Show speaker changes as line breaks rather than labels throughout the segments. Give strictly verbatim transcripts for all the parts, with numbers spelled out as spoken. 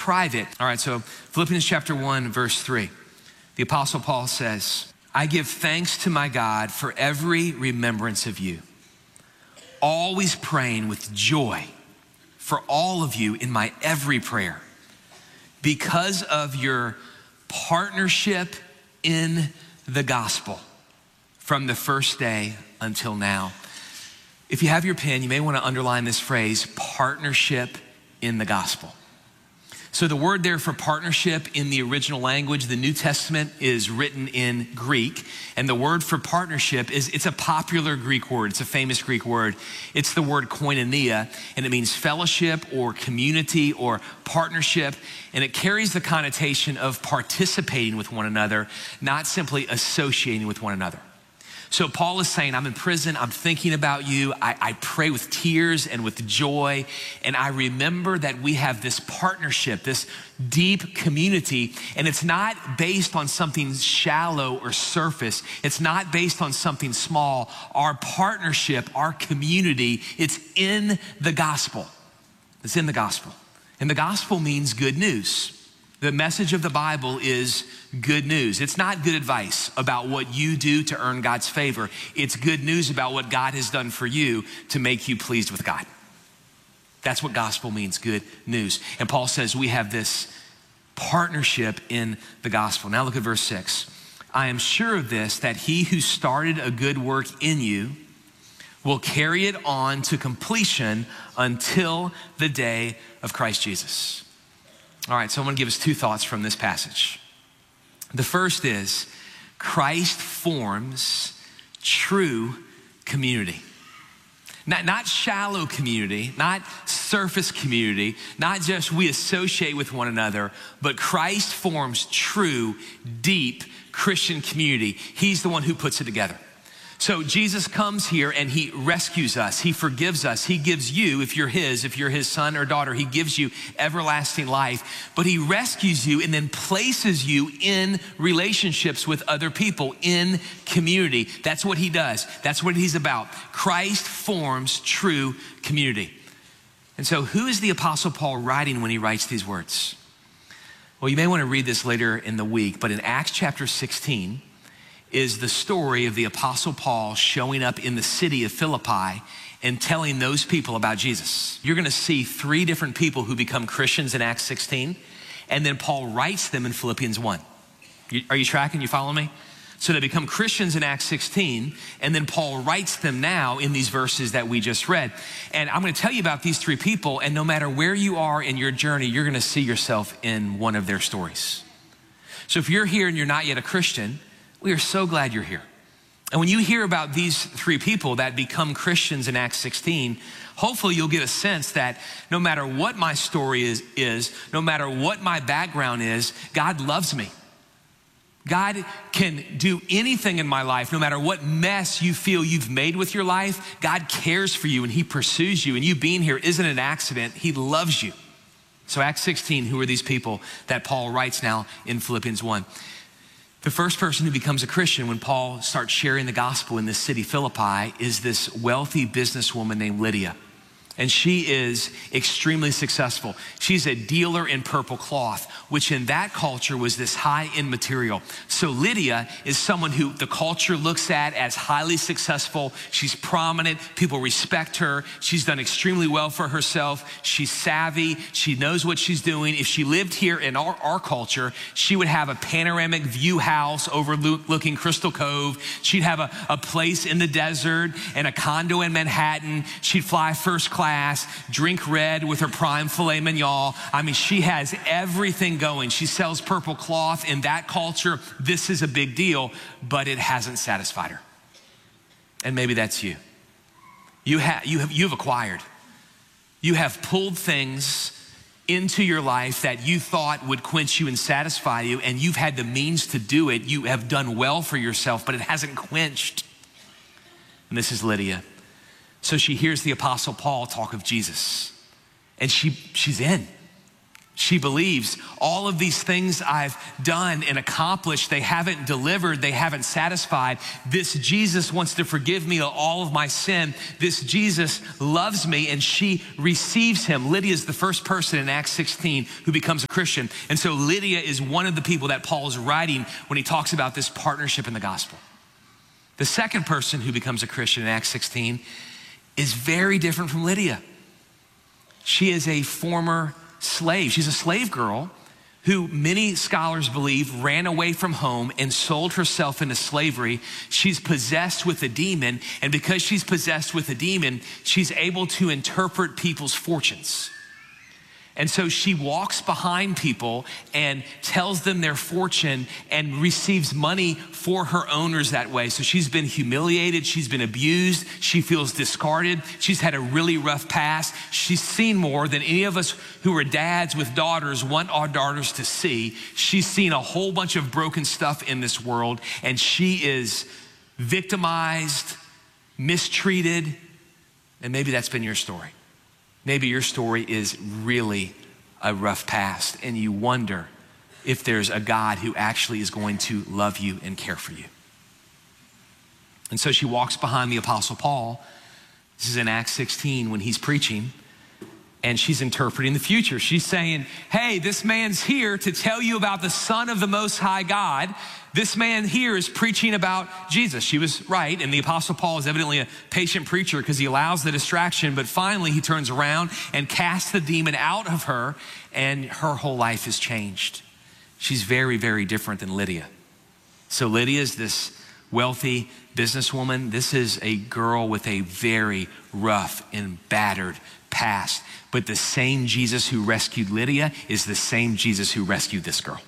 private. All right, so Philippians chapter one, verse three. The Apostle Paul says, I give thanks to my God for every remembrance of you, always praying with joy for all of you in my every prayer, because of your partnership in the gospel from the first day until now. If you have your pen, you may want to underline this phrase, partnership in the gospel. So the word there for partnership in the original language, the New Testament, is written in Greek. And the word for partnership is, it's a popular Greek word. It's a famous Greek word. It's the word koinonia, and it means fellowship or community or partnership. And it carries the connotation of participating with one another, not simply associating with one another. So Paul is saying, I'm in prison, I'm thinking about you, I, I pray with tears and with joy, and I remember that we have this partnership, this deep community, and it's not based on something shallow or surface. It's not based on something small. Our partnership, our community, it's in the gospel. It's in the gospel. And the gospel means good news. The message of the Bible is good news. It's not good advice about what you do to earn God's favor. It's good news about what God has done for you to make you pleased with God. That's what gospel means, good news. And Paul says we have this partnership in the gospel. Now look at verse six. I am sure of this, that he who started a good work in you will carry it on to completion until the day of Christ Jesus. All right, so I'm gonna give us two thoughts from this passage. The first is Christ forms true community. Not, not shallow community, not surface community, not just we associate with one another, but Christ forms true, deep Christian community. He's the one who puts it together. So Jesus comes here and he rescues us. He forgives us. He gives you, if you're his, if you're his son or daughter, he gives you everlasting life. But he rescues you and then places you in relationships with other people, in community. That's what he does. That's what he's about. Christ forms true community. And so who is the Apostle Paul writing when he writes these words? Well, you may want to read this later in the week, but in Acts chapter sixteen, is the story of the Apostle Paul showing up in the city of Philippi and telling those people about Jesus. You're gonna see three different people who become Christians in Acts sixteen, and then Paul writes them in Philippians one. You, are you tracking? You follow me? So they become Christians in Acts sixteen, and then Paul writes them now in these verses that we just read. And I'm gonna tell you about these three people, and no matter where you are in your journey, you're gonna see yourself in one of their stories. So if you're here and you're not yet a Christian, we are so glad you're here. And when you hear about these three people that become Christians in Acts sixteen, hopefully you'll get a sense that no matter what my story is, is, no matter what my background is, God loves me. God can do anything in my life, no matter what mess you feel you've made with your life. God cares for you and he pursues you, and you being here isn't an accident. He loves you. So Acts sixteen, who are these people that Paul writes now in Philippians one? The first person who becomes a Christian when Paul starts sharing the gospel in this city, Philippi, is this wealthy businesswoman named Lydia. And she is extremely successful. She's a dealer in purple cloth, which in that culture was this high-end material. So Lydia is someone who the culture looks at as highly successful. She's prominent, people respect her. She's done extremely well for herself. She's savvy, she knows what she's doing. If she lived here in our, our culture, she would have a panoramic view house overlooking Crystal Cove. She'd have a, a place in the desert and a condo in Manhattan. She'd fly first class. Drink red with her prime filet mignon. I mean, she has everything going. She sells purple cloth. In that culture, this is a big deal, but it hasn't satisfied her. And maybe that's you. You have, you have, you've acquired. You have pulled things into your life that you thought would quench you and satisfy you, and you've had the means to do it. You have done well for yourself, but it hasn't quenched. And this is Lydia. So she hears the Apostle Paul talk of Jesus, and she, she's in. She believes all of these things I've done and accomplished, they haven't delivered, they haven't satisfied. This Jesus wants to forgive me of all of my sin. This Jesus loves me, and she receives him. Lydia is the first person in Acts sixteen who becomes a Christian. And so Lydia is one of the people that Paul is writing when he talks about this partnership in the gospel. The second person who becomes a Christian in Acts sixteen is very different from Lydia. She is a former slave. She's a slave girl who many scholars believe ran away from home and sold herself into slavery. She's possessed with a demon, and because she's possessed with a demon, she's able to interpret people's fortunes. And so she walks behind people and tells them their fortune and receives money for her owners that way. So she's been humiliated. She's been abused. She feels discarded. She's had a really rough past. She's seen more than any of us who are dads with daughters want our daughters to see. She's seen a whole bunch of broken stuff in this world, and she is victimized, mistreated, and maybe that's been your story. Maybe your story is really a rough past, and you wonder if there's a God who actually is going to love you and care for you. And so she walks behind the Apostle Paul. This is in Acts sixteen when he's preaching, and she's interpreting the future. She's saying, hey, this man's here to tell you about the Son of the Most High God. This man here is preaching about Jesus. She was right, and the Apostle Paul is evidently a patient preacher because he allows the distraction, but finally he turns around and casts the demon out of her, and her whole life is changed. She's very, very different than Lydia. So Lydia is this wealthy businesswoman. This is a girl with a very rough and battered past, but the same Jesus who rescued Lydia is the same Jesus who rescued this girl.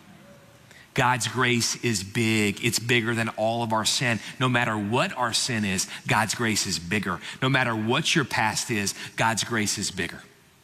God's grace is big. It's bigger than all of our sin. No matter what our sin is, God's grace is bigger. No matter what your past is, God's grace is bigger.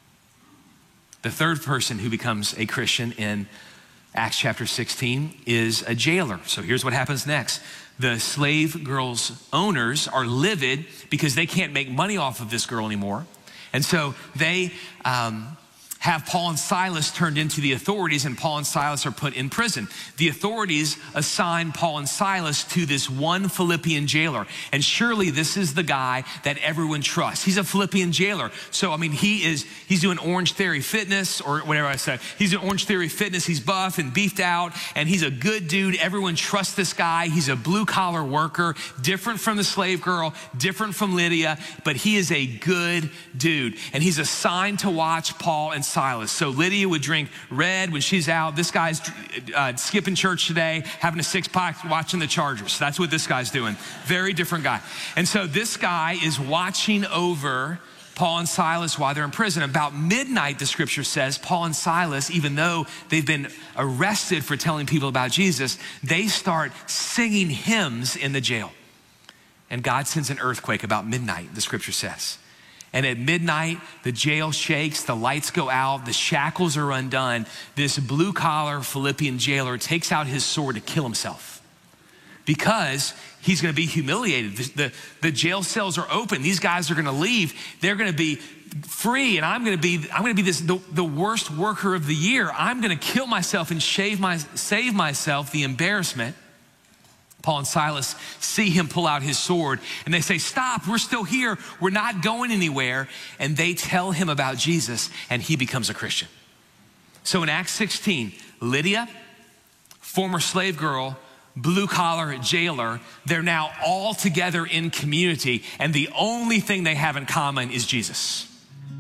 The third person who becomes a Christian in Acts chapter sixteen is a jailer. So here's what happens next. The slave girl's owners are livid because they can't make money off of this girl anymore. And so they um, have Paul and Silas turned into the authorities, and Paul and Silas are put in prison. The authorities assign Paul and Silas to this one Philippian jailer. And surely this is the guy that everyone trusts. He's a Philippian jailer. So, I mean, he is, he's doing Orange Theory Fitness, or whatever I said. He's doing Orange Theory Fitness. He's buff and beefed out, and he's a good dude. Everyone trusts this guy. He's a blue collar worker, different from the slave girl, different from Lydia, but he is a good dude. And he's assigned to watch Paul and Silas. So Lydia would drink red when she's out. This guy's uh, skipping church today, having a six pack, watching the Chargers. That's what this guy's doing. Very different guy. And so this guy is watching over Paul and Silas while they're in prison. About midnight, the scripture says, Paul and Silas, even though they've been arrested for telling people about Jesus, they start singing hymns in the jail. And God sends an earthquake about midnight, the scripture says. And at midnight, the jail shakes, the lights go out, the shackles are undone. This blue-collar Philippian jailer takes out his sword to kill himself because he's gonna be humiliated. The, the, the jail cells are open. These guys are gonna leave. They're gonna be free, and I'm gonna be, I'm gonna be this, the, the worst worker of the year. I'm gonna kill myself and shave my, save myself the embarrassment. Paul and Silas see him pull out his sword, and they say, stop, we're still here. We're not going anywhere. And they tell him about Jesus, and he becomes a Christian. So in Acts sixteen, Lydia, former slave girl, blue-collar jailer, they're now all together in community, and the only thing they have in common is Jesus.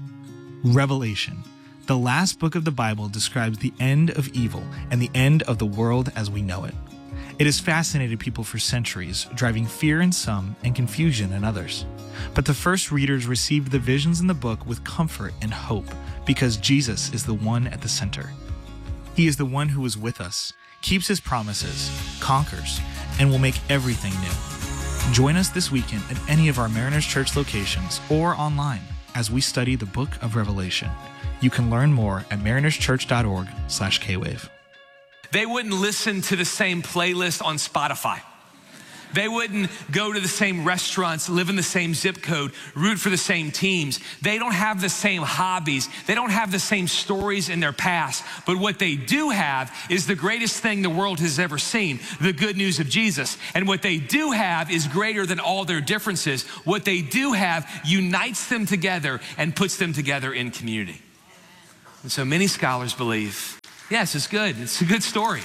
Revelation. The last book of the Bible describes the end of evil and the end of the world as we know it. It has fascinated people for centuries, driving fear in some and confusion in others. But the first readers received the visions in the book with comfort and hope because Jesus is the one at the center. He is the one who is with us, keeps his promises, conquers, and will make everything new. Join us this weekend at any of our Mariners Church locations or online as we study the book of Revelation. You can learn more at marinerschurch.org slash kwave.
They wouldn't listen to the same playlist on Spotify. They wouldn't go to the same restaurants, live in the same zip code, root for the same teams. They don't have the same hobbies. They don't have the same stories in their past. But what they do have is the greatest thing the world has ever seen, the good news of Jesus. And what they do have is greater than all their differences. What they do have unites them together and puts them together in community. And so many scholars believe, yes, it's good. It's a good story.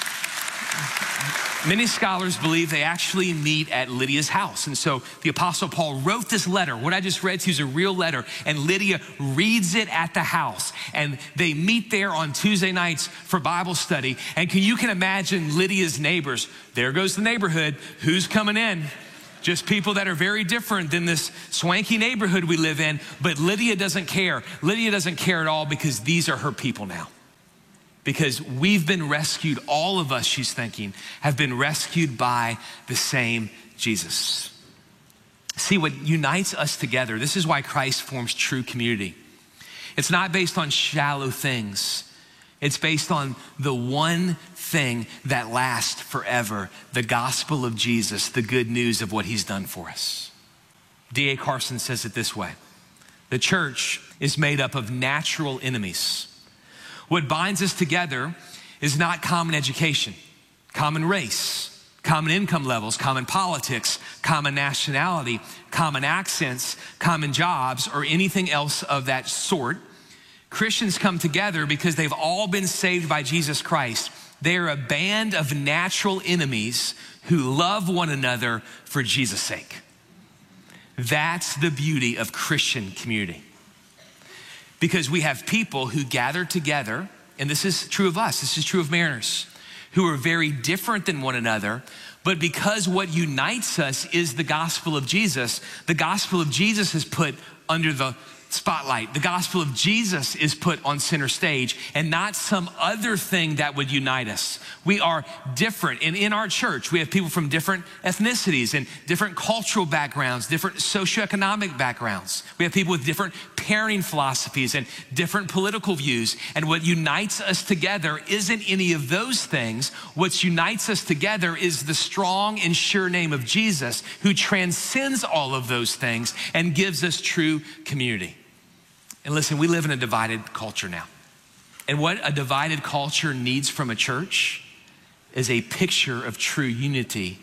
Many scholars believe they actually meet at Lydia's house. And so the Apostle Paul wrote this letter. What I just read to you is a real letter. And Lydia reads it at the house. And they meet there on Tuesday nights for Bible study. And can you can imagine Lydia's neighbors. There goes the neighborhood. Who's coming in? Just people that are very different than this swanky neighborhood we live in. But Lydia doesn't care. Lydia doesn't care at all because these are her people now. Because we've been rescued, all of us, she's thinking, have been rescued by the same Jesus. See, what unites us together, this is why Christ forms true community. It's not based on shallow things. It's based on the one thing that lasts forever, the gospel of Jesus, the good news of what he's done for us. D A Carson says it this way: the church is made up of natural enemies. What binds us together is not common education, common race, common income levels, common politics, common nationality, common accents, common jobs, or anything else of that sort. Christians come together because they've all been saved by Jesus Christ. They are a band of natural enemies who love one another for Jesus' sake. That's the beauty of Christian community. Because we have people who gather together, and this is true of us, this is true of Mariners, who are very different than one another, but because what unites us is the gospel of Jesus, the gospel of Jesus is put under the spotlight. The gospel of Jesus is put on center stage and not some other thing that would unite us. We are different. And in our church, we have people from different ethnicities and different cultural backgrounds, different socioeconomic backgrounds. We have people with different parenting philosophies and different political views. And what unites us together isn't any of those things. What unites us together is the strong and sure name of Jesus, who transcends all of those things and gives us true community. And listen, we live in a divided culture now. And what a divided culture needs from a church is a picture of true unity.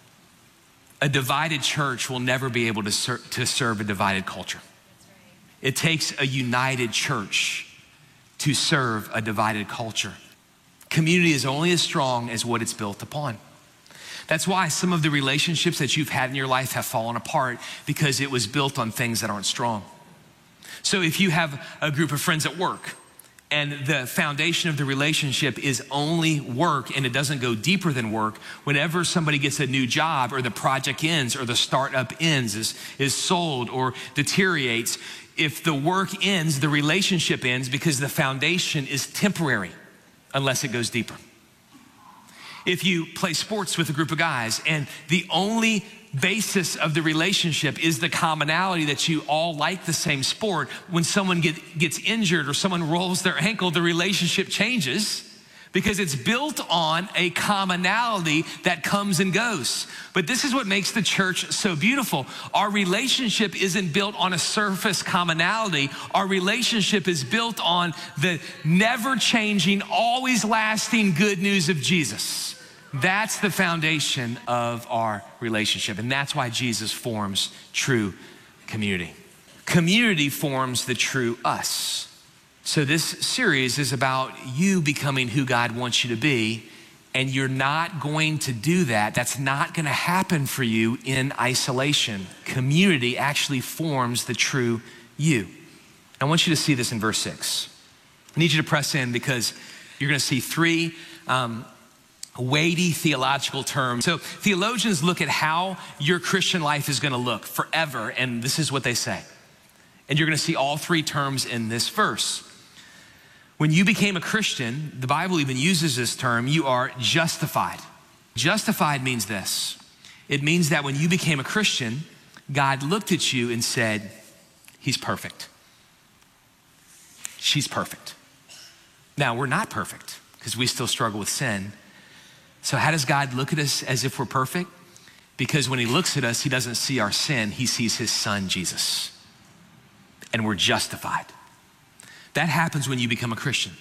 A divided church will never be able to, ser- to serve a divided culture. It takes a united church to serve a divided culture. Community is only as strong as what it's built upon. That's why some of the relationships that you've had in your life have fallen apart, because it was built on things that aren't strong. So if you have a group of friends at work and the foundation of the relationship is only work and it doesn't go deeper than work, whenever somebody gets a new job or the project ends or the startup ends, is, is sold or deteriorates, if the work ends, the relationship ends because the foundation is temporary unless it goes deeper. If you play sports with a group of guys and the only basis of the relationship is the commonality that you all like the same sport, when someone get, gets injured or someone rolls their ankle, the relationship changes because it's built on a commonality that comes and goes. But this is what makes the church so beautiful. Our relationship isn't built on a surface commonality. Our relationship is built on the never changing, always lasting good news of Jesus. That's the foundation of our relationship. And that's why Jesus forms true community. Community forms the true us. So this series is about you becoming who God wants you to be. And you're not going to do that. That's not going to happen for you in isolation. Community actually forms the true you. I want you to see this in verse six. I need you to press in because you're going to see three um, weighty theological terms. So theologians look at how your Christian life is going to look forever, and this is what they say. And you're going to see all three terms in this verse. When you became a Christian, the Bible even uses this term, you are justified. Justified means this. It means that when you became a Christian, God looked at you and said, he's perfect. She's perfect. Now, we're not perfect because we still struggle with sin. So how does God look at us as if we're perfect? Because when he looks at us, he doesn't see our sin, he sees his son, Jesus. And we're justified. That happens when you become a Christian.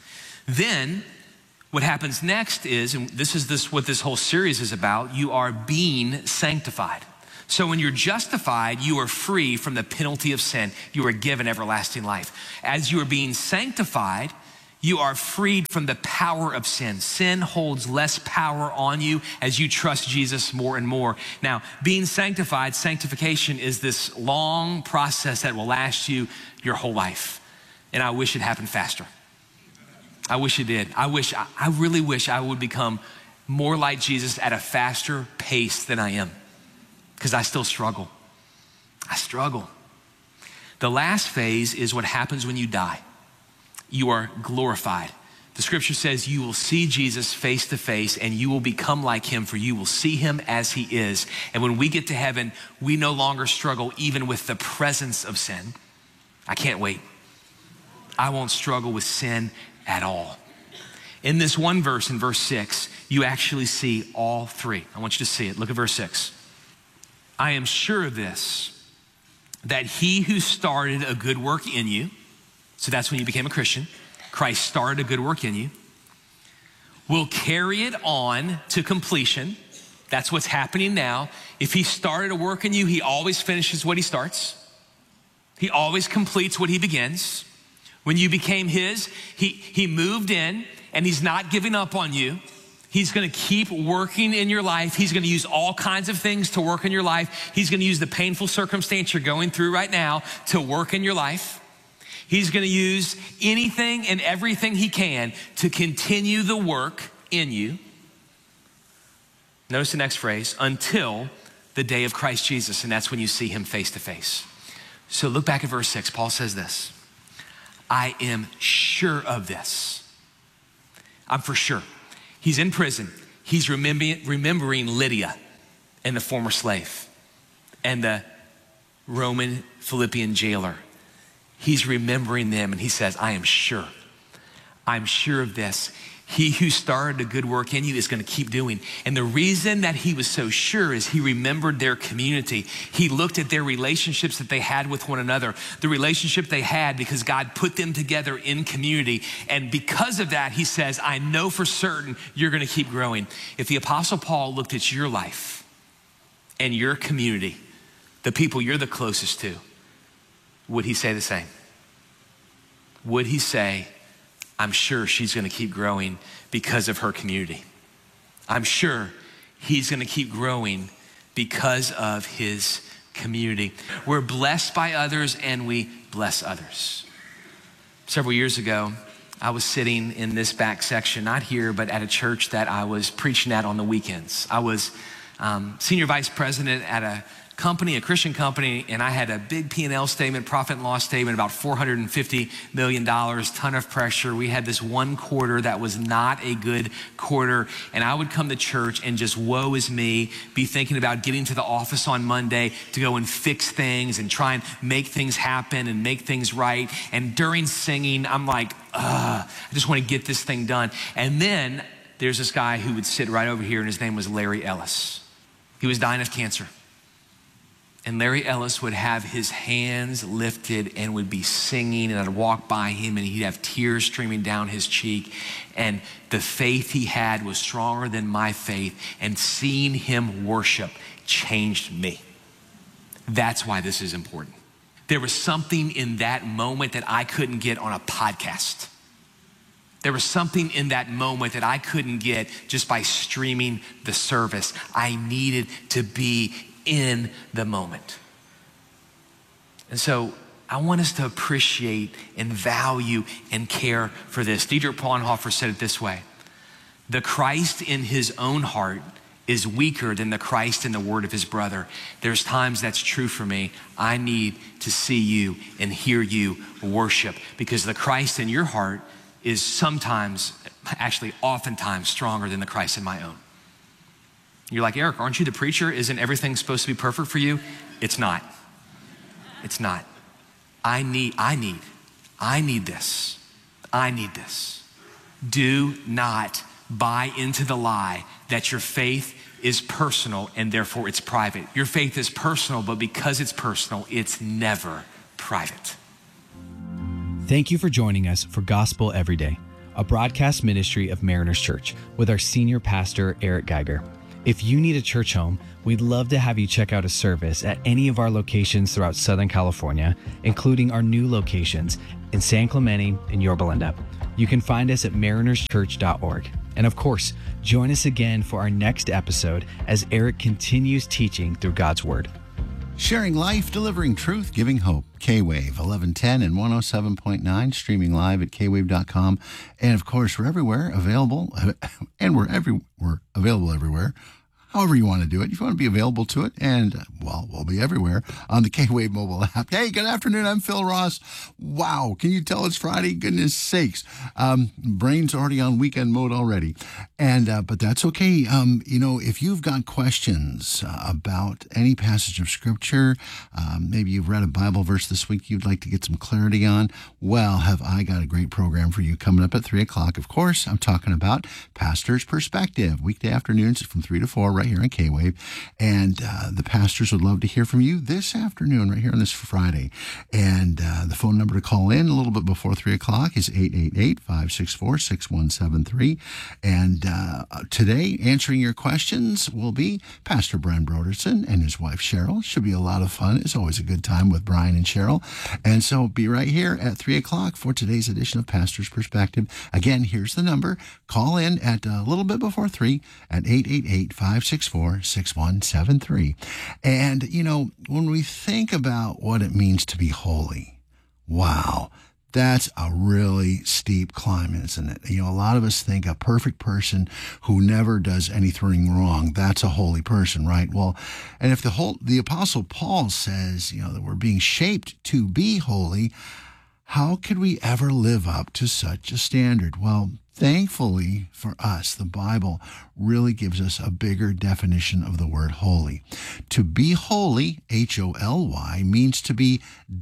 Then what happens next is, and this is this what this whole series is about, you are being sanctified. So when you're justified, you are free from the penalty of sin. You are given everlasting life. As you are being sanctified, you are freed from the power of sin. Sin holds less power on you as you trust Jesus more and more. Now, being sanctified, sanctification is this long process that will last you your whole life. And I wish it happened faster. I wish it did. I wish, I really wish I would become more like Jesus at a faster pace than I am, because I still struggle. I struggle. The last phase is what happens when you die. You are glorified. The scripture says you will see Jesus face to face and you will become like him, for you will see him as he is. And when we get to heaven, we no longer struggle even with the presence of sin. I can't wait. I won't struggle with sin at all. In this one verse, in verse six, you actually see all three. I want you to see it. Look at verse six. I am sure of this, that he who started a good work in you, so that's when you became a Christian, Christ started a good work in you, will carry it on to completion. That's what's happening now. If he started a work in you, he always finishes what he starts. He always completes what he begins. When you became his, he, he moved in and he's not giving up on you. He's gonna keep working in your life. He's gonna use all kinds of things to work in your life. He's gonna use the painful circumstance you're going through right now to work in your life. He's gonna use anything and everything he can to continue the work in you. Notice the next phrase, until the day of Christ Jesus, and that's when you see him face to face. So look back at verse six, Paul says this, I am sure of this. I'm for sure. He's in prison. He's remembering, remembering Lydia and the former slave and the Roman Philippian jailer. He's remembering them and he says, I am sure. I'm sure of this. He who started a good work in you is going to keep doing. And the reason that he was so sure is he remembered their community. He looked at their relationships that they had with one another, the relationship they had because God put them together in community. And because of that, he says, I know for certain you're going to keep growing. If the Apostle Paul looked at your life and your community, the people you're the closest to, would he say the same? Would he say, I'm sure she's gonna keep growing because of her community. I'm sure he's gonna keep growing because of his community. We're blessed by others and we bless others. Several years ago, I was sitting in this back section, not here, but at a church that I was preaching at on the weekends. I was um, senior vice president at a company, a Christian company, and I had a big P and L statement, profit and loss statement, about four hundred fifty million dollars, ton of pressure. We had this one quarter that was not a good quarter, and I would come to church and just woe is me, be thinking about getting to the office on Monday to go and fix things and try and make things happen and make things right. And during singing, I'm like, ugh, I just want to get this thing done. And then there's this guy who would sit right over here, and his name was Larry Ellis. He was dying of cancer. And Larry Ellis would have his hands lifted and would be singing, and I'd walk by him and he'd have tears streaming down his cheek. And the faith he had was stronger than my faith, and seeing him worship changed me. That's why this is important. There was something in that moment that I couldn't get on a podcast. There was something in that moment that I couldn't get just by streaming the service. I needed to be in the moment. And so I want us to appreciate and value and care for this. Dietrich Bonhoeffer said it this way: the Christ in his own heart is weaker than the Christ in the word of his brother. There's times that's true for me. I need to see you and hear you worship, because the Christ in your heart is sometimes, actually oftentimes, stronger than the Christ in my own. You're like, Eric, aren't you the preacher? Isn't everything supposed to be perfect for you? It's not. It's not. I need, I need, I need this. I need this. Do not buy into the lie that your faith is personal and therefore it's private. Your faith is personal, but because it's personal, it's never private.
Thank you for joining us for Gospel Every Day, a broadcast ministry of Mariners Church with our senior pastor, Eric Geiger. If you need a church home, we'd love to have you check out a service at any of our locations throughout Southern California, including our new locations in San Clemente and Yorba Linda. You can find us at mariners church dot org. And of course, join us again for our next episode as Eric continues teaching through God's Word.
Sharing life, delivering truth, giving hope. K-Wave, eleven ten and one oh seven point nine, streaming live at k wave dot com. And of course, we're everywhere available, and we're every we're available everywhere. However you want to do it. If you want to be available to it, and, well, we'll be everywhere on the K-Wave mobile app. Hey, good afternoon. I'm Phil Ross. Wow. Can you tell it's Friday? Goodness sakes. Um, brain's already on weekend mode already. And, uh, but that's okay. Um, you know, if you've got questions uh, about any passage of Scripture, um, maybe you've read a Bible verse this week you'd like to get some clarity on, well, have I got a great program for you coming up at three o'clock. Of course, I'm talking about Pastor's Perspective, weekday afternoons from three to four, right here on K-Wave. And uh, the pastors would love to hear from you this afternoon, right here on this Friday. And uh, the phone number to call in a little bit before three o'clock is eight eight eight, five six four, six one seven three. And uh, today, answering your questions will be Pastor Brian Broderson and his wife, Cheryl. Should be a lot of fun. It's always a good time with Brian and Cheryl. And so be right here at three o'clock for today's edition of Pastor's Perspective. Again, here's the number. Call in at a little bit before three at eight eight eight, five six four, six one seven three. And, you know, when we think about what it means to be holy, wow, that's a really steep climb, isn't it? You know, a lot of us think a perfect person who never does anything wrong, that's a holy person, right? Well, and if the whole, the Apostle Paul says, you know, that we're being shaped to be holy, how could we ever live up to such a standard? Well, thankfully for us, the Bible really gives us a bigger definition of the word holy. To be holy, H O L Y, means to be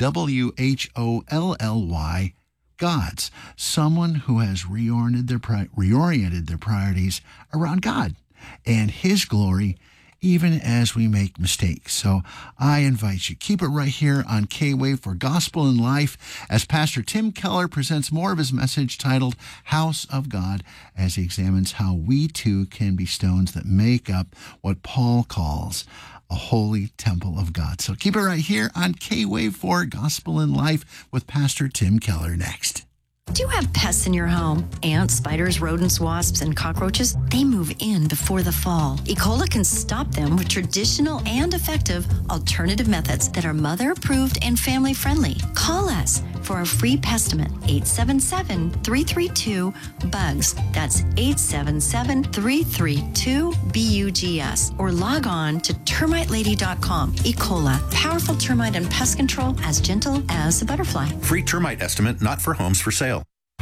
W H O L L Y, God's. Someone who has reoriented their, pri- reoriented their priorities around God and His glory, even as we make mistakes. So I invite you, keep it right here on K-Wave for Gospel in Life as Pastor Tim Keller presents more of his message titled House of God, as he examines how we too can be stones that make up what Paul calls a holy temple of God. So keep it right here on K-Wave for Gospel in Life with Pastor Tim Keller next.
Do you have pests in your home? Ants, spiders, rodents, wasps, and cockroaches? They move in before the fall. E. coli can stop them with traditional and effective alternative methods that are mother-approved and family-friendly. Call us for a free pestimate, eight seven seven, three three two, B U G S. That's eight seven seven, three three two, B U G S. Or log on to termite lady dot com. E. coli, powerful termite and pest control as gentle as a butterfly.
Free termite estimate, not for homes for sale.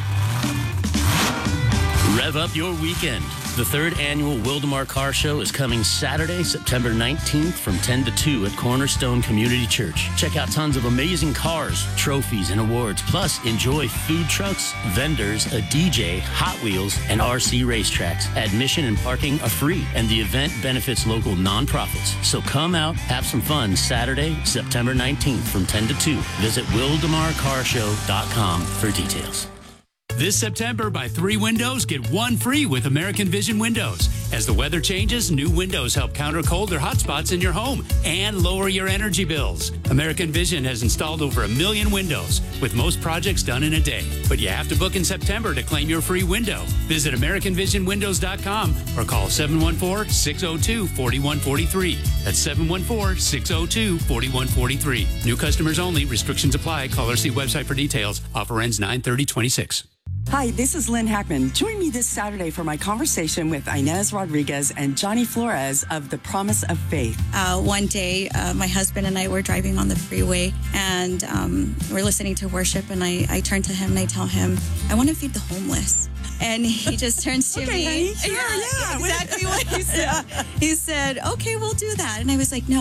Rev up your weekend. The third annual Wildemar Car Show is coming Saturday, September nineteenth from ten to two at Cornerstone Community Church. Check out tons of amazing cars, trophies, and awards. Plus, enjoy food trucks, vendors, a D J, Hot Wheels, and R C racetracks. Admission and parking are free, and the event benefits local nonprofits. So come out, have some fun Saturday, September nineteenth from ten to two. Visit wildemar car show dot com for details.
This September, buy three windows, get one free with American Vision Windows. As the weather changes, new windows help counter cold or hot spots in your home and lower your energy bills. American Vision has installed over a million windows, with most projects done in a day. But you have to book in September to claim your free window. Visit american vision windows dot com or call seven one four, six zero two, four one four three. That's seven one four, six zero two, four one four three. New customers only. Restrictions apply. Call or see website for details. Offer ends nine thirty twenty-six.
Hi, this is Lynn Hackman. Join me this Saturday for my conversation with Inez Rodriguez and Johnny Flores of The Promise of Faith.
Uh, one day, uh, my husband and I were driving on the freeway, and um, we're listening to worship, and I, I turn to him and I tell him, I want to feed the homeless. And he just turns to
okay,
me.
Honey, sure,
yeah,
yeah.
exactly what he said. He said, okay, we'll do that. And I was like, no,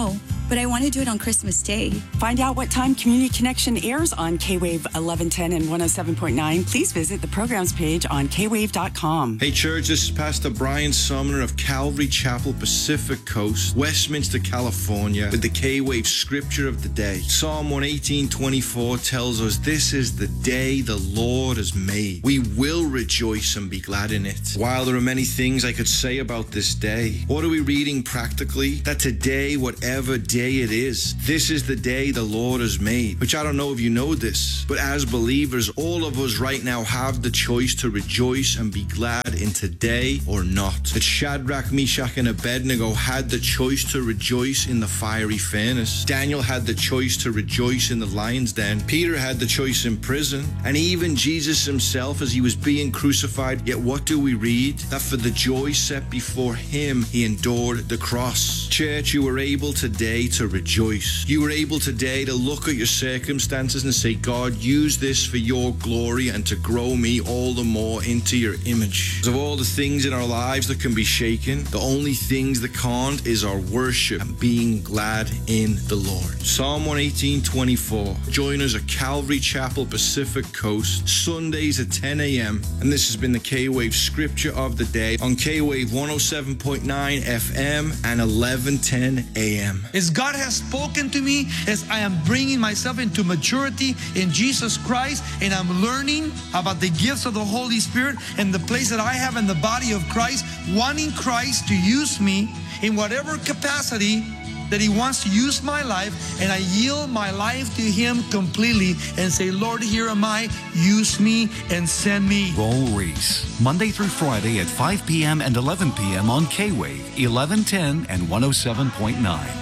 but I want to do it on Christmas Day.
Find out what time Community Connection airs on K-Wave eleven ten and one oh seven point nine. Please visit the programs page on k wave dot com.
Hey church, this is Pastor Brian Sumner of Calvary Chapel, Pacific Coast, Westminster, California, with the K-Wave scripture of the day. Psalm one eighteen twenty-four tells us, "This is the day the Lord has made. We will rejoice and be glad in it." While there are many things I could say about this day, what are we reading practically? That today, whatever day it is, this is the day the Lord has made. Which I don't know if you know this, but as believers, all of us right now have the choice to rejoice and be glad in today or not. That Shadrach, Meshach, and Abednego had the choice to rejoice in the fiery furnace. Daniel had the choice to rejoice in the lion's den. Peter had the choice in prison. And even Jesus himself as he was being crucified. Yet what do we read? That for the joy set before him, he endured the cross. Church, you were able today to rejoice. You were able today to look at your circumstances and say, "God, use this for your glory and to grow me all the more into your image." Of all the things in our lives that can be shaken, the only things that can't is our worship and being glad in the Lord. Psalm one eighteen twenty-four. Join us at Calvary Chapel, Pacific Coast, Sundays at ten a.m. And this has been the K-Wave Scripture of the Day on K-Wave one oh seven point nine F M and eleven ten a m.
As God has spoken to me, as I am bringing myself into maturity in Jesus Christ, and I'm learning about the gifts of the Holy Spirit and the place that I have in the body of Christ, wanting Christ to use me in whatever capacity that he wants to use my life, and I yield my life to him completely and say, "Lord, here am I, use me and send me."
Roll Reese, Monday through Friday at five p.m. and eleven p.m. on K-Wave, eleven ten and one oh seven point nine.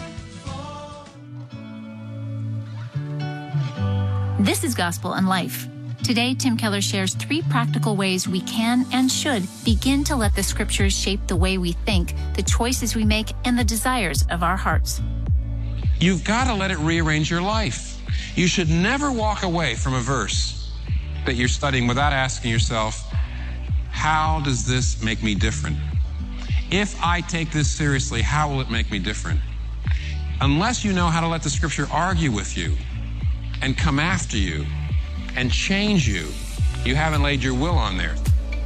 This is Gospel and Life. Today, Tim Keller shares three practical ways we can and should begin to let the scriptures shape the way we think, the choices we make, and the desires of our hearts.
You've got to let it rearrange your life. You should never walk away from a verse that you're studying without asking yourself, how does this make me different? If I take this seriously, how will it make me different? Unless you know how to let the scripture argue with you and come after you and change you, you haven't laid your will on there.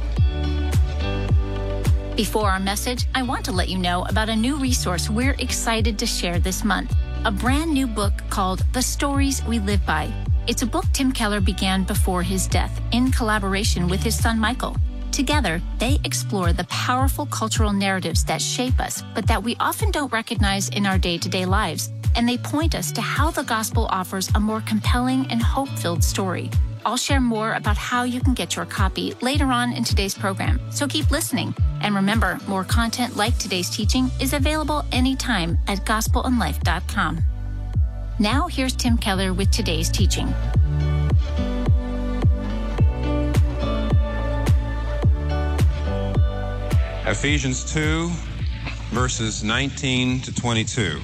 Before our message, I want to let you know about a new resource we're excited to share this month, a brand new book called The Stories We Live By. It's a book Tim Keller began before his death in collaboration with his son Michael. Together, they explore the powerful cultural narratives that shape us, but that we often don't recognize in our day-to-day lives. And they point us to how the gospel offers a more compelling and hope-filled story. I'll share more about how you can get your copy later on in today's program, so keep listening. And remember, more content like today's teaching is available anytime at gospel and life dot com. Now, here's Tim Keller with today's teaching.
Ephesians two, verses nineteen to twenty-two.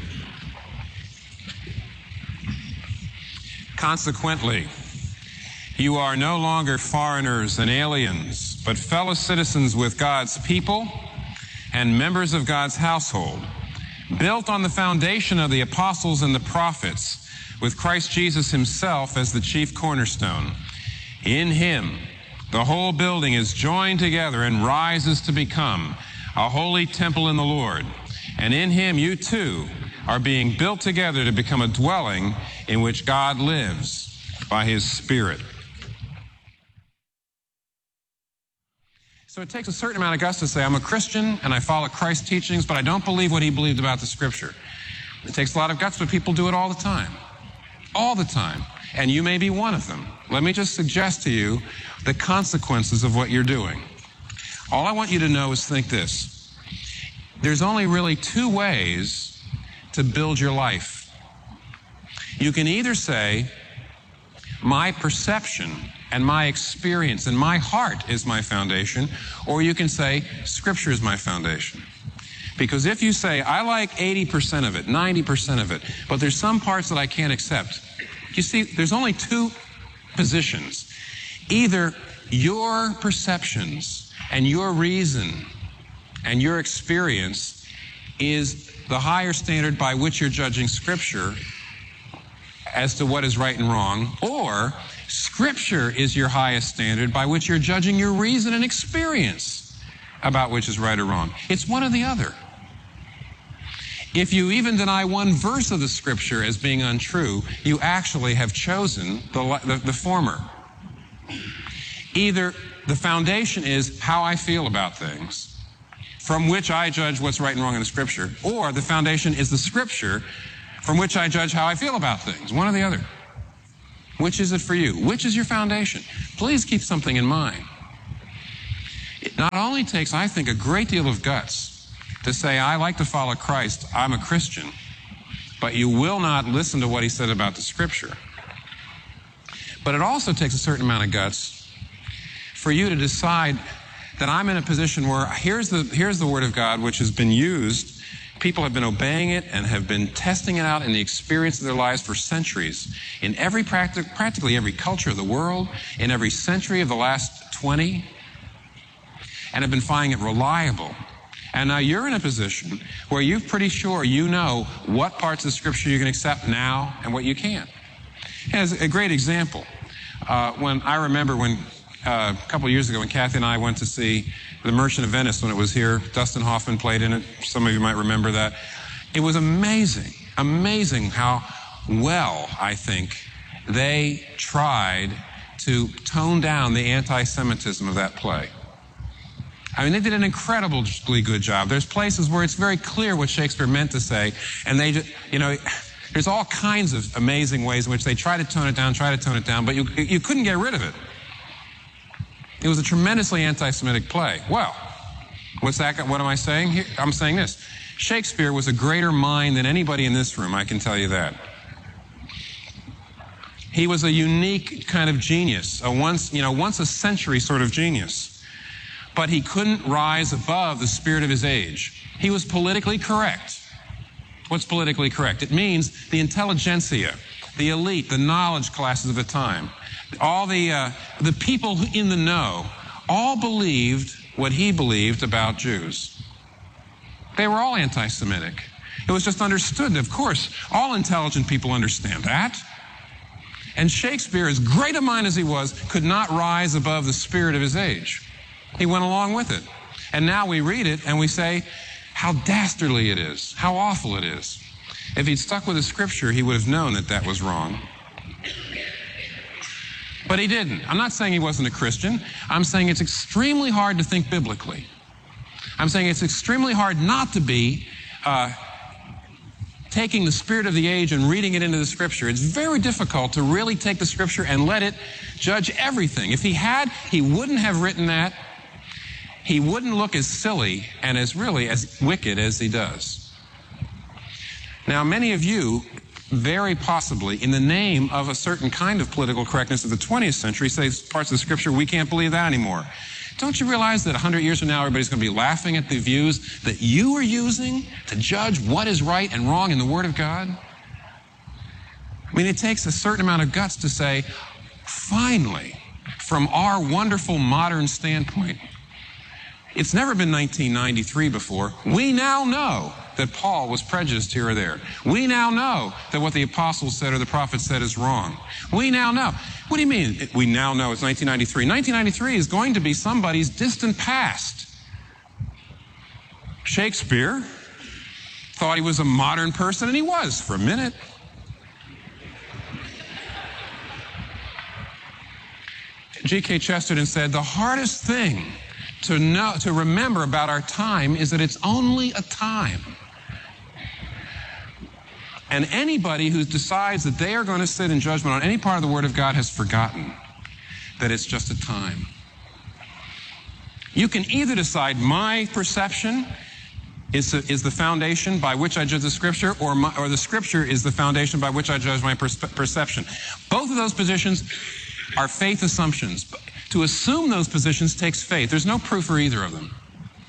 Consequently, you are no longer foreigners and aliens, but fellow citizens with God's people and members of God's household, built on the foundation of the apostles and the prophets, with Christ Jesus himself as the chief cornerstone. In him, the whole building is joined together and rises to become a holy temple in the Lord. And in him, you too are being built together to become a dwelling in which God lives by his Spirit. So it takes a certain amount of guts to say, I'm a Christian and I follow Christ's teachings, but I don't believe what he believed about the scripture. It takes a lot of guts, but people do it all the time. All the time. And you may be one of them. Let me just suggest to you the consequences of what you're doing. All I want you to know is think this. There's only really two ways to build your life. You can either say, my perception and my experience and my heart is my foundation, or you can say, Scripture is my foundation. Because if you say, I like eighty percent of it, ninety percent of it, but there's some parts that I can't accept, you see, there's only two positions. Either your perceptions and your reason and your experience is the higher standard by which you're judging Scripture as to what is right and wrong, or Scripture is your highest standard by which you're judging your reason and experience about which is right or wrong. It's one or the other. If you even deny one verse of the Scripture as being untrue, you actually have chosen the, the, the former. Either the foundation is how I feel about things, from which I judge what's right and wrong in the Scripture, or the foundation is the Scripture from which I judge how I feel about things. One or the other. Which is it for you? Which is your foundation? Please keep something in mind. It not only takes, I think, a great deal of guts to say, I like to follow Christ, I'm a Christian, but you will not listen to what he said about the Scripture. But it also takes a certain amount of guts for you to decide that I'm in a position where here's the, here's the Word of God, which has been used. People have been obeying it and have been testing it out in the experience of their lives for centuries. In every practic, practically every culture of the world, in every century of the last twenty, and have been finding it reliable. And now you're in a position where you're pretty sure you know what parts of Scripture you can accept now and what you can't. As a great example, uh, when I remember when uh, a couple of years ago when Kathy and I went to see The Merchant of Venice when it was here, Dustin Hoffman played in it. Some of you might remember that. It was amazing, amazing how well, I think, they tried to tone down the anti-Semitism of that play. I mean, they did an incredibly good job. There's places where it's very clear what Shakespeare meant to say, and they, you know, there's all kinds of amazing ways in which they try to tone it down, try to tone it down, but you, you couldn't get rid of it. It was a tremendously anti-Semitic play. Well, what's that? What am I saying here? I'm saying this. Shakespeare was a greater mind than anybody in this room, I can tell you that. He was a unique kind of genius, a once, you know, once a century sort of genius. But he couldn't rise above the spirit of his age. He was politically correct. What's politically correct? It means the intelligentsia, the elite, the knowledge classes of the time, all the, uh, the people in the know, all believed what he believed about Jews. They were all anti-Semitic. It was just understood. Of course, all intelligent people understand that. And Shakespeare, as great a mind as he was, could not rise above the spirit of his age. He went along with it. And now we read it and we say, how dastardly it is, how awful it is. If he'd stuck with the Scripture, he would have known that that was wrong. But he didn't. I'm not saying he wasn't a Christian. I'm saying it's extremely hard to think biblically. I'm saying it's extremely hard not to be uh, taking the spirit of the age and reading it into the Scripture. It's very difficult to really take the Scripture and let it judge everything. If he had, he wouldn't have written that. He wouldn't look as silly and as really as wicked as he does. Now, many of you, very possibly, in the name of a certain kind of political correctness of the twentieth century, say parts of the Scripture, we can't believe that anymore. Don't you realize that one hundred years from now, everybody's going to be laughing at the views that you are using to judge what is right and wrong in the Word of God? I mean, it takes a certain amount of guts to say, finally, from our wonderful modern standpoint, it's never been nineteen ninety-three before. We now know that Paul was prejudiced here or there. We now know that what the apostles said or the prophets said is wrong. We now know. What do you mean, we now know it's nineteen ninety-three? nineteen ninety-three is going to be somebody's distant past. Shakespeare thought he was a modern person, and he was for a minute. G K Chesterton said, the hardest thing to know, to remember about our time is that it's only a time. And anybody who decides that they are going to sit in judgment on any part of the Word of God has forgotten that it's just a time. You can either decide my perception is, is the foundation by which I judge the Scripture, or, my, or the Scripture is the foundation by which I judge my perspe- perception. Both of those positions are faith assumptions. To assume those positions takes faith. There's no proof for either of them.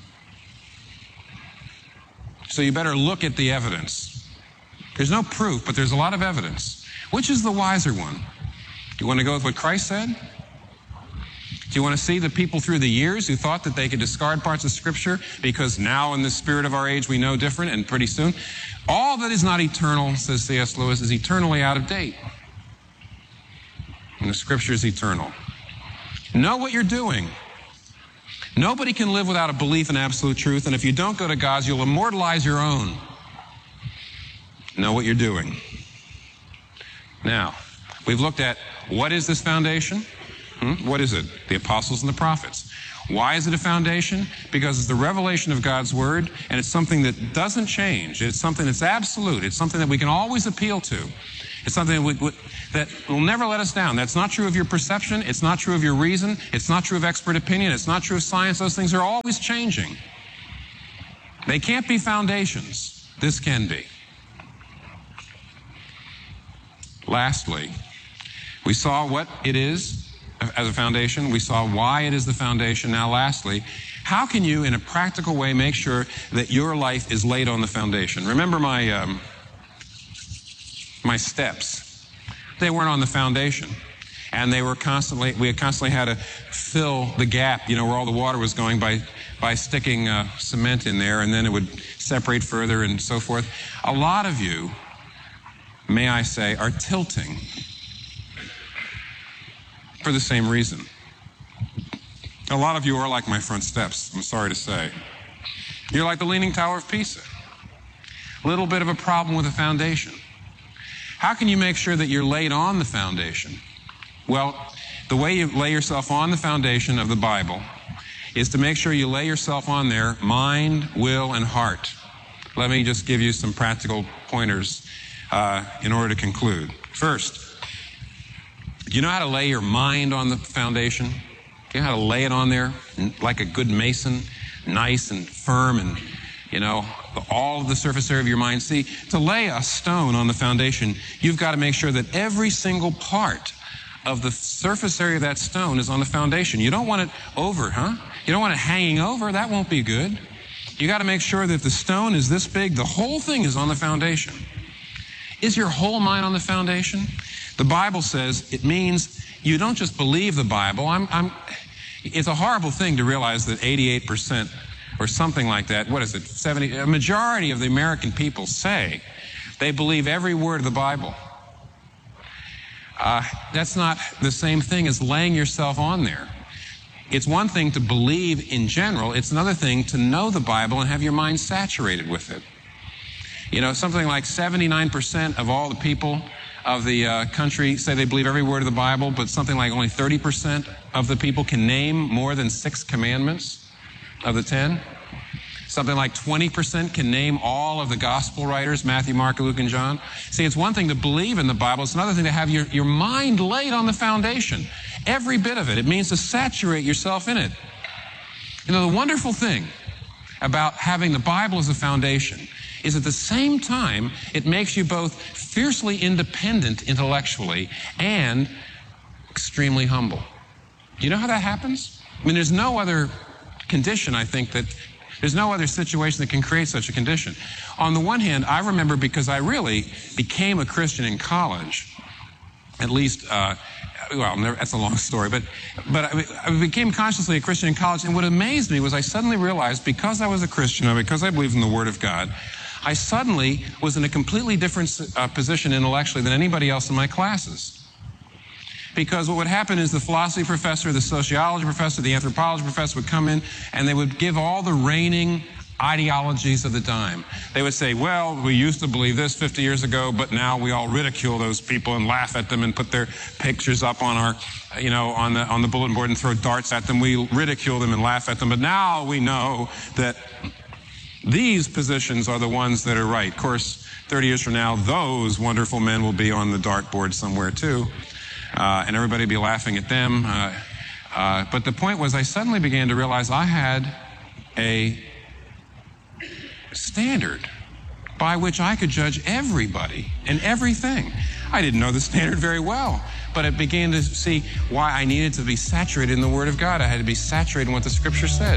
So you better look at the evidence. There's no proof, but there's a lot of evidence. Which is the wiser one? Do you want to go with what Christ said? Do you want to see the people through the years who thought that they could discard parts of Scripture because now in the spirit of our age we know different, and pretty soon? All that is not eternal, says C S Lewis, is eternally out of date. And the Scripture is eternal. Know what you're doing. Nobody can live without a belief in absolute truth, and if you don't go to God's, you'll immortalize your own. Know what you're doing. Now, we've looked at what is this foundation? Hmm? What is it? The apostles and the prophets. Why is it a foundation? Because it's the revelation of God's word, and it's something that doesn't change. It's something that's absolute. It's something that we can always appeal to. It's something that, we, that will never let us down. That's not true of your perception. It's not true of your reason. It's not true of expert opinion. It's not true of science. Those things are always changing. They can't be foundations. This can be. Lastly, we saw what it is as a foundation. We saw why it is the foundation. Now, lastly, how can you, in a practical way, make sure that your life is laid on the foundation? Remember my... Um, My steps, they weren't on the foundation. And they were constantly, we had constantly had to fill the gap, you know, where all the water was going by, by sticking uh, cement in there, and then it would separate further and so forth. A lot of you, may I say, are tilting for the same reason. A lot of you are like my front steps, I'm sorry to say. You're like the Leaning Tower of Pisa. A little bit of a problem with the foundation. How can you make sure that you're laid on the foundation? Well, the way you lay yourself on the foundation of the Bible is to make sure you lay yourself on there, mind, will, and heart. Let me just give you some practical pointers uh, in order to conclude. First, do you know how to lay your mind on the foundation? Do you know how to lay it on there like a good mason, nice and firm and, you know, all of the surface area of your mind? See, to lay a stone on the foundation, you've got to make sure that every single part of the surface area of that stone is on the foundation. You don't want it over, huh? You don't want it hanging over. That won't be good. You got to make sure that the stone is this big, the whole thing is on the foundation. Is your whole mind on the foundation? The Bible says it means you don't just believe the Bible. I'm, I'm, it's a horrible thing to realize that eighty-eight percent or something like that, what is it, seventy, a majority of the American people say they believe every word of the Bible. Uh, that's not the same thing as laying yourself on there. It's one thing to believe in general. It's another thing to know the Bible and have your mind saturated with it. You know, something like seventy-nine percent of all the people of the uh, country say they believe every word of the Bible, but something like only thirty percent of the people can name more than six commandments of the ten. Something like twenty percent can name all of the gospel writers, Matthew, Mark, Luke, and John. See, it's one thing to believe in the Bible. It's another thing to have your, your mind laid on the foundation. Every bit of it. It means to saturate yourself in it. You know, the wonderful thing about having the Bible as a foundation is at the same time, it makes you both fiercely independent intellectually and extremely humble. You know how that happens? I mean, there's no other condition, I think, that there's no other situation that can create such a condition. On the one hand, I remember, because I really became a Christian in college, at least, uh, well, never, that's a long story, but, but I, I became consciously a Christian in college, and what amazed me was I suddenly realized, because I was a Christian, and because I believed in the Word of God, I suddenly was in a completely different uh, position intellectually than anybody else in my classes. Because what would happen is the philosophy professor, the sociology professor, the anthropology professor would come in and they would give all the reigning ideologies of the time. They would say, well, we used to believe this fifty years ago, but now we all ridicule those people and laugh at them and put their pictures up on our, you know, on the, on the bulletin board and throw darts at them. We ridicule them and laugh at them, but now we know that these positions are the ones that are right. Of course, thirty years from now, those wonderful men will be on the dartboard somewhere too. Uh, and everybody be laughing at them. Uh, uh, but the point was, I suddenly began to realize I had a standard by which I could judge everybody and everything. I didn't know the standard very well, but I began to see why I needed to be saturated in the Word of God. I had to be saturated in what the Scripture said.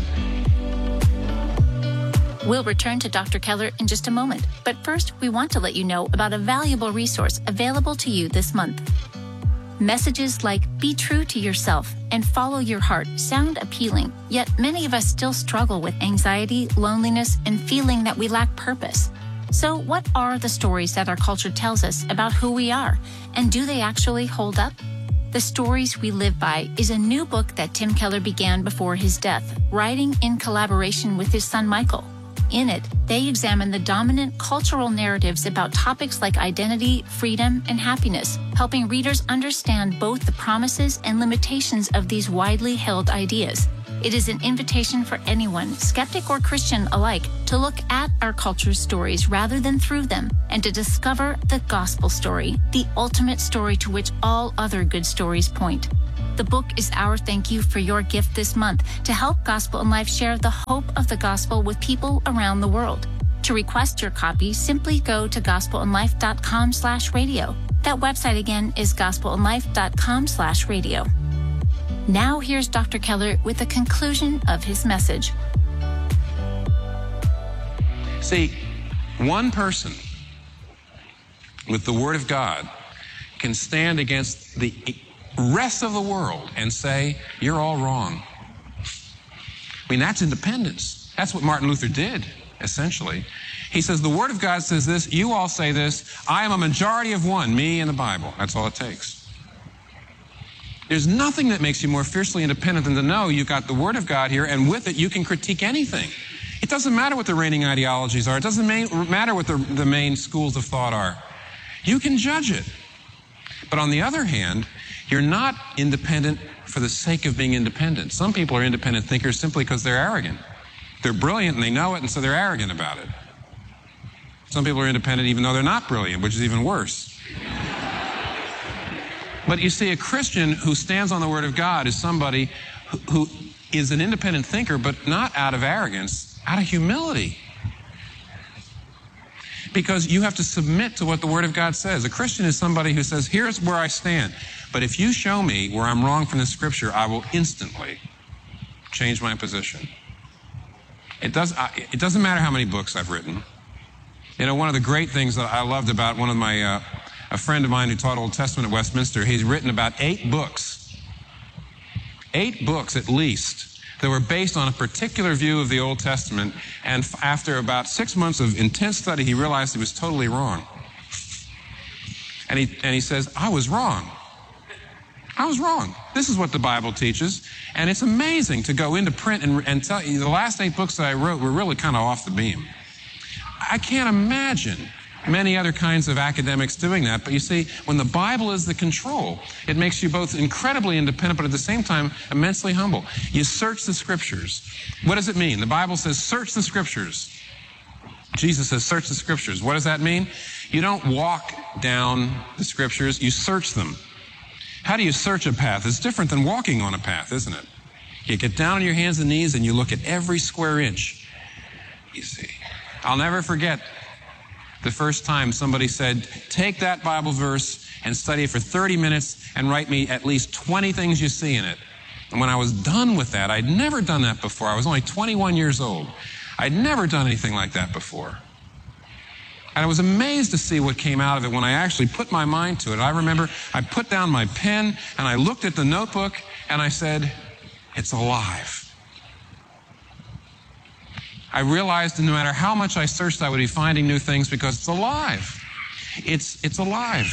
We'll return to Doctor Keller in just a moment, but first we want to let you know about a valuable resource available to you this month. Messages like "be true to yourself" and "follow your heart" sound appealing, yet many of us still struggle with anxiety, loneliness, and feeling that we lack purpose. So what are the stories that our culture tells us about who we are, and do they actually hold up? The Stories We Live By is a new book that Tim Keller began before his death, writing in collaboration with his son Michael. In it, they examine the dominant cultural narratives about topics like identity, freedom, and happiness, helping readers understand both the promises and limitations of these widely held ideas. It is an invitation for anyone, skeptic or Christian alike, to look at our culture's stories rather than through them, and to discover the gospel story, the ultimate story to which all other good stories point. The book is our thank you for your gift this month to help Gospel in Life share the hope of the gospel with people around the world. To request your copy, simply go to gospelinlife.com slash radio. That website again is gospelinlife.com slash radio. Now here's Doctor Keller with the conclusion of his message.
See, one person with the Word of God can stand against the rest of the world and say, you're all wrong. I mean, that's independence. That's what Martin Luther did, essentially. He says, the Word of God says this, you all say this, I am a majority of one, me and the Bible. That's all it takes. There's nothing that makes you more fiercely independent than to know you've got the Word of God here, and with it you can critique anything. It doesn't matter what the reigning ideologies are. It doesn't matter what the, the main schools of thought are. You can judge it. But on the other hand, you're not independent for the sake of being independent. Some people are independent thinkers simply because they're arrogant. They're brilliant and they know it, and so they're arrogant about it. Some people are independent even though they're not brilliant, which is even worse. But you see, a Christian who stands on the Word of God is somebody who, who is an independent thinker, but not out of arrogance, out of humility. Because you have to submit to what the Word of God says. A Christian is somebody who says, here's where I stand. But if you show me where I'm wrong from the Scripture, I will instantly change my position. It, does, it doesn't matter how many books I've written. You know, one of the great things that I loved about one of my, uh, a friend of mine who taught Old Testament at Westminster, he's written about eight books. Eight books at least. That were based on a particular view of the Old Testament, and after about six months of intense study, he realized he was totally wrong. And he, and he says, I was wrong. I was wrong. This is what the Bible teaches, and it's amazing to go into print and, and tell you, the last eight books that I wrote were really kind of off the beam. I can't imagine many other kinds of academics doing that, but you see, when the Bible is the control, it makes you both incredibly independent, but at the same time, immensely humble. You search the Scriptures. What does it mean? The Bible says, search the Scriptures. Jesus says, search the Scriptures. What does that mean? You don't walk down the Scriptures, you search them. How do you search a path? It's different than walking on a path, isn't it? You get down on your hands and knees and you look at every square inch. You see, I'll never forget the first time somebody said, take that Bible verse and study it for thirty minutes and write me at least twenty things you see in it. And when I was done with that, I'd never done that before. I was only twenty-one years old. I'd never done anything like that before. And I was amazed to see what came out of it when I actually put my mind to it. I remember I put down my pen and I looked at the notebook and I said, it's alive. I realized that no matter how much I searched, I would be finding new things because it's alive. It's, it's alive.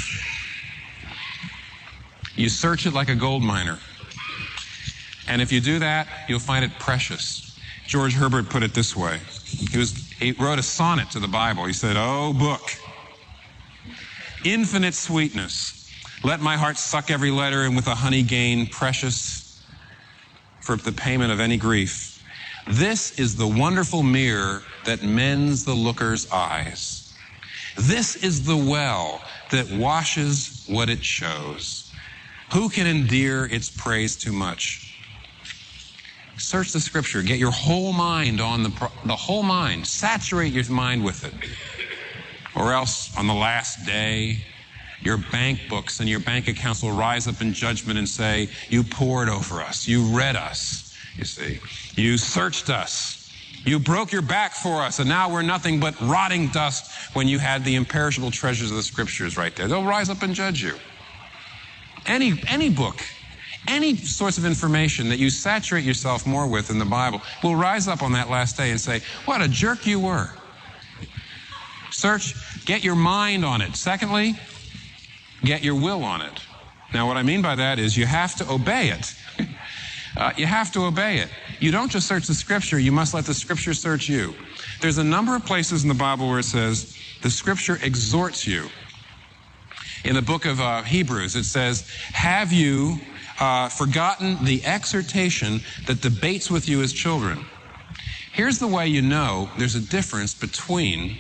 You search it like a gold miner. And if you do that, you'll find it precious. George Herbert put it this way. He, was, he wrote a sonnet to the Bible. He said, oh, book, infinite sweetness, let my heart suck every letter and with a honey gain precious for the payment of any grief. This is the wonderful mirror that mends the looker's eyes. This is the well that washes what it shows. Who can endear its praise too much? Search the Scripture. Get your whole mind on the, the whole mind. Saturate your mind with it. Or else on the last day, your bank books and your bank accounts will rise up in judgment and say, you poured over us. You read us. You see, you searched us. You broke your back for us, and now we're nothing but rotting dust when you had the imperishable treasures of the Scriptures right there. They'll rise up and judge you. Any, any book, any source of information that you saturate yourself more with in the Bible will rise up on that last day and say, what a jerk you were. Search, get your mind on it. Secondly, get your will on it. Now, what I mean by that is you have to obey it. Uh, you have to obey it. You don't just search the Scripture, you must let the Scripture search you. There's a number of places in the Bible where it says, the Scripture exhorts you. In the book of uh, Hebrews, it says, have you uh, forgotten the exhortation that debates with you as children? Here's the way you know there's a difference between...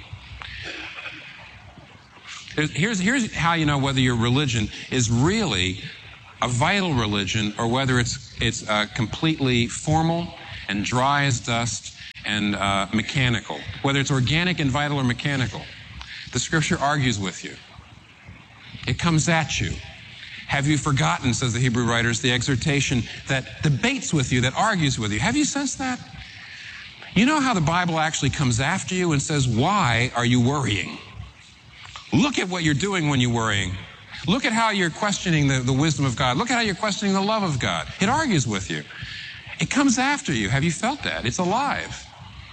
Here's, here's how you know whether your religion is really a vital religion or whether it's, it's uh, completely formal and dry as dust and uh, mechanical. Whether it's organic and vital or mechanical. The Scripture argues with you. It comes at you. Have you forgotten, says the Hebrew writers, the exhortation that debates with you, that argues with you? Have you sensed that? You know how the Bible actually comes after you and says, why are you worrying? Look at what you're doing when you're worrying. Look at how you're questioning the, the wisdom of God. Look at how you're questioning the love of God. It argues with you. It comes after you. Have you felt that? It's alive.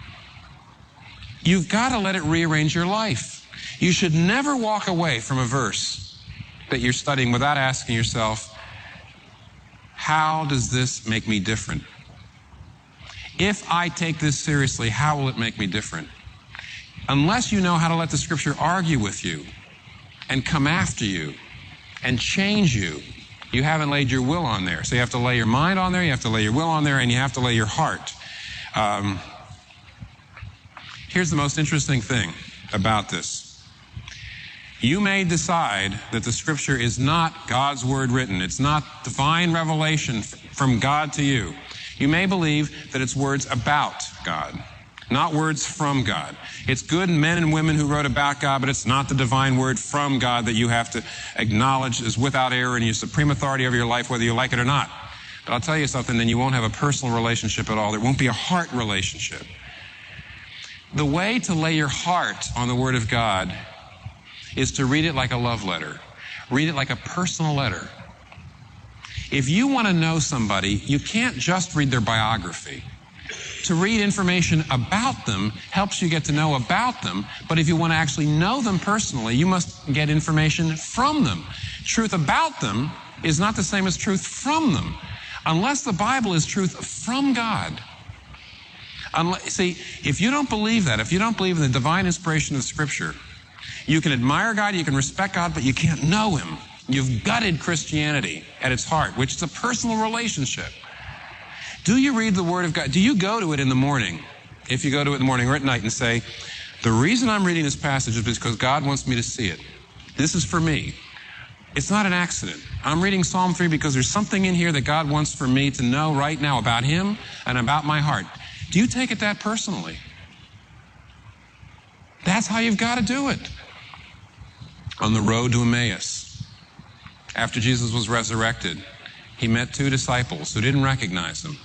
You've got to let it rearrange your life. You should never walk away from a verse that you're studying without asking yourself, how does this make me different? If I take this seriously, how will it make me different? Unless you know how to let the Scripture argue with you and come after you and change you, you haven't laid your will on there. So you have to lay your mind on there, you have to lay your will on there, and you have to lay your heart. Um, here's the most interesting thing about this. You may decide that the Scripture is not God's Word written. It's not divine revelation from God to you. You may believe that it's words about God, not words from God. It's good men and women who wrote about God, but it's not the divine word from God that you have to acknowledge is without error and your supreme authority over your life, whether you like it or not. But I'll tell you something, then you won't have a personal relationship at all. There won't be a heart relationship. The way to lay your heart on the Word of God is to read it like a love letter. Read it like a personal letter. If you want to know somebody, you can't just read their biography. To read information about them helps you get to know about them, but if you want to actually know them personally, you must get information from them. Truth about them is not the same as truth from them, unless the Bible is truth from God. Unless, see, if you don't believe that, if you don't believe in the divine inspiration of Scripture, you can admire God, you can respect God, but you can't know Him. You've gutted Christianity at its heart, which is a personal relationship. Do you read the Word of God? Do you go to it in the morning, if you go to it in the morning or at night and say, the reason I'm reading this passage is because God wants me to see it. This is for me. It's not an accident. I'm reading Psalm three because there's something in here that God wants for me to know right now about Him and about my heart. Do you take it that personally? That's how you've got to do it. On the road to Emmaus, after Jesus was resurrected, He met two disciples who didn't recognize Him.